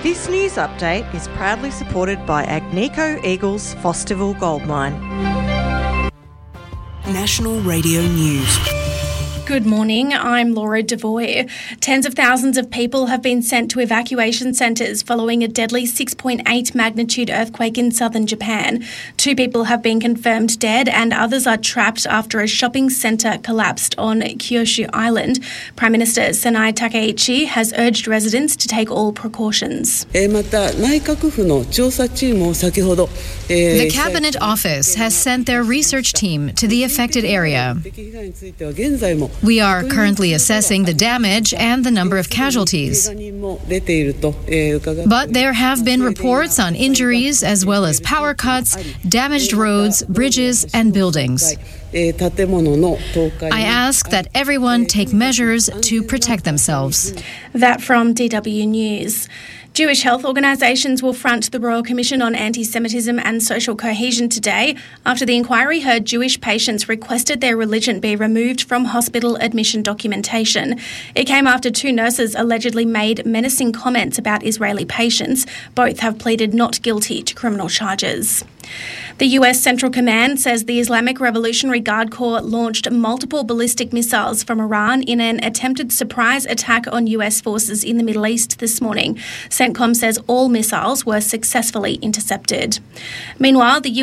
This news update is proudly supported by Agnico Eagles Fosterville Gold Mine. National Radio News. Good morning, I'm Laura Devoy. Tens of thousands of people have been sent to evacuation centres following a deadly 6.8 magnitude earthquake in southern Japan. 2 people have been confirmed dead and others are trapped after a shopping centre collapsed on Kyushu Island. Prime Minister Sanai Takaichi has urged residents to take all precautions. The Cabinet Office has sent their research team to the affected area. We are currently assessing the damage and the number of casualties. But there have been reports on injuries as well as power cuts, damaged roads, bridges, and buildings. I ask that everyone take measures to protect themselves. That from DW News. Jewish health organisations will front the Royal Commission on Anti-Semitism and Social Cohesion today after the inquiry heard Jewish patients requested their religion be removed from hospital admission documentation. It came after 2 nurses allegedly made menacing comments about Israeli patients. Both have pleaded not guilty to criminal charges. The US Central Command says the Islamic Revolutionary Guard Corps launched multiple ballistic missiles from Iran in an attempted surprise attack on US forces in the Middle East this morning. CENTCOM says all missiles were successfully intercepted. Meanwhile, the